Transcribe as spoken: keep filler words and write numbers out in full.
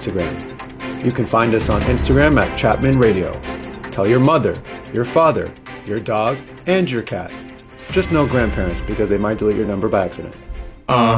Instagram. You can find us on Instagram at Chapman Radio. Tell your mother, your father, your dog, and your cat. Just no grandparents because they might delete your number by accident. Uh